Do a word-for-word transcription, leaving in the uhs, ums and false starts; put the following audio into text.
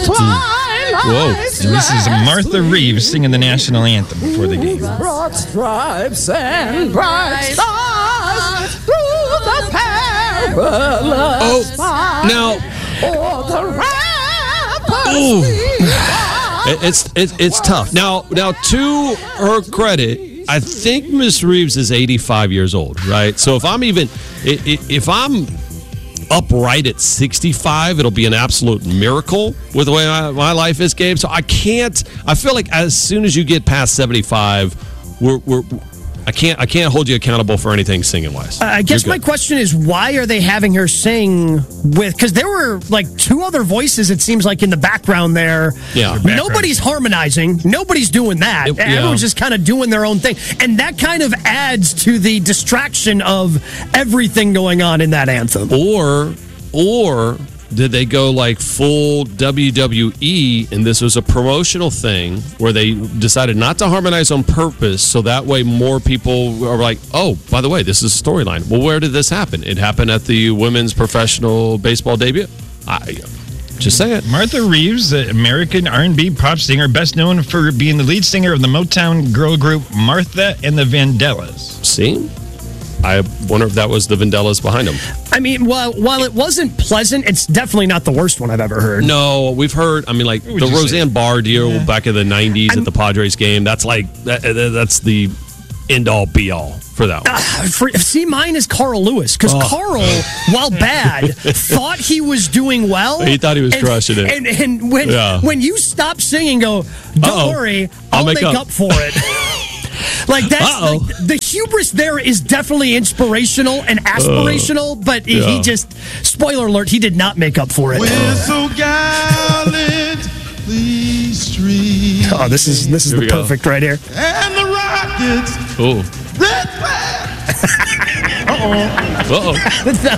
Whoa. And this is Martha Reeves singing the national anthem before the game. Broad stripes and bright stars through the perilous Oh, now. Ooh. It, it's it, it's tough. Now, now to her credit, I think Miss Reeves is eighty-five years old, right? So if I'm even if I'm upright at sixty-five, it'll be an absolute miracle with the way my, my life is, Gabe. So I can't. I feel like as soon as you get past seventy-five, we're we're. I can't. I can't hold you accountable for anything singing wise. Uh, I guess my question is, why are they having her sing with? Because there were like two other voices. It seems like in the background there. Yeah. Background. Nobody's harmonizing. Nobody's doing that. It, yeah. Everyone's just kind of doing their own thing, and that kind of adds to the distraction of everything going on in that anthem. Or, or. Did they go like full W W E and this was a promotional thing where they decided not to harmonize on purpose so that way more people are like, oh, by the way, this is a storyline. Well, where did this happen? It happened at the women's professional baseball debut? I just say it. Martha Reeves, the American R and B pop singer, best known for being the lead singer of the Motown girl group Martha and the Vandellas. See? I wonder if that was the Vandellas behind them. I mean, while, while it wasn't pleasant, it's definitely not the worst one I've ever heard. No, we've heard, I mean, like the Roseanne say? Barr deal yeah. back in the nineties I'm, at the Padres game. That's like, that, that's the end-all, be-all for that one. Uh, for, see, mine is Carl Lewis, because oh. Carl, while bad, thought he was doing well. He thought he was and, crushing it. And, and when, yeah. when you stop singing, go, don't Uh-oh. worry, I'll, I'll make, make up. up for it. Like that's like, the hubris there is definitely inspirational and aspirational, uh, but yeah. he just spoiler alert, he did not make up for it. We're so gallantly street. Oh, this is this is here the perfect go. right here. And the Rockets. Oh. Red flag. Uh-oh. Uh-oh.